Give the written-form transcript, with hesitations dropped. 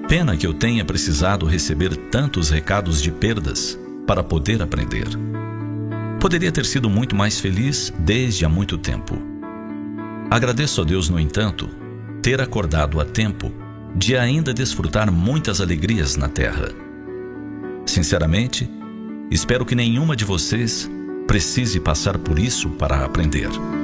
Pena que eu tenha precisado receber tantos recados de perdas para poder aprender. Poderia ter sido muito mais feliz desde há muito tempo. Agradeço a Deus, no entanto, ter acordado a tempo de ainda desfrutar muitas alegrias na terra. Sinceramente, espero que nenhuma de vocês precise passar por isso para aprender.